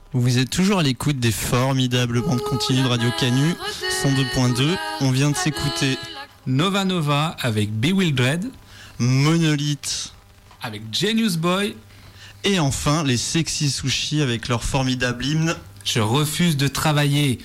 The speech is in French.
Vous êtes toujours à l'écoute des formidables bandes continues de Radio Canu 102.2. On vient de s'écouter Nova Nova avec Bewildered, Monolith avec Genius Boy et enfin les Sexy Sushi avec leur formidable hymne Je refuse de travailler.